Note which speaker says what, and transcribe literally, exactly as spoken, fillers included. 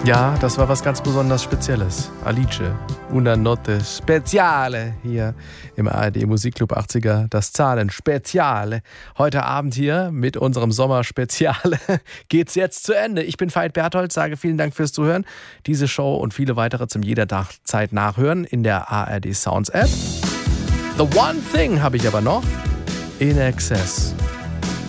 Speaker 1: Ja, das war was ganz besonders Spezielles. Alice, una notte speciale hier im A R D Musikclub achtziger. Das Zahlen Speziale. Heute Abend hier mit unserem Sommerspeziale geht's jetzt zu Ende. Ich bin Veit Berthold, sage vielen Dank fürs Zuhören. Diese Show und viele weitere zum jederzeit nachhören in der A R D Sounds App. The One Thing habe ich aber noch. In Excess.